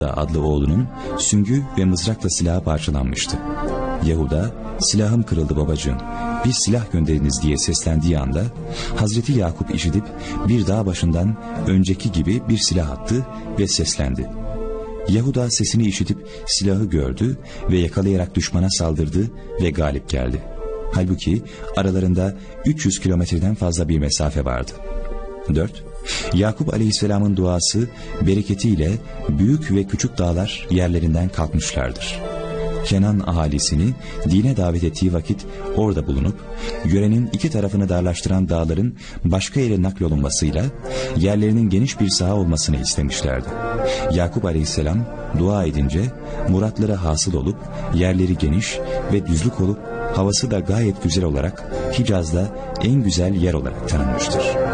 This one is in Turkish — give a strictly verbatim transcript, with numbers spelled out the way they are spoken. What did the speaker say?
adlı oğlunun süngü ve mızrakla silahı parçalanmıştı. Yahuda, silahım kırıldı babacığım, bir silah gönderiniz diye seslendiği anda Hazreti Yakup işitip bir dağ başından önceki gibi bir silah attı ve seslendi. Yahuda sesini işitip silahı gördü ve yakalayarak düşmana saldırdı ve galip geldi. Halbuki aralarında üç yüz kilometreden fazla bir mesafe vardı. dört. Yakup Aleyhisselam'ın duası bereketiyle büyük ve küçük dağlar yerlerinden kalkmışlardır. Kenan ahalisini dine davet ettiği vakit orada bulunup yörenin iki tarafını darlaştıran dağların başka yere naklolunmasıyla yerlerinin geniş bir saha olmasını istemişlerdi. Yakup Aleyhisselam dua edince muratları hasıl olup yerleri geniş ve düzlük olup havası da gayet güzel olarak Hicaz'da en güzel yer olarak tanınmıştır.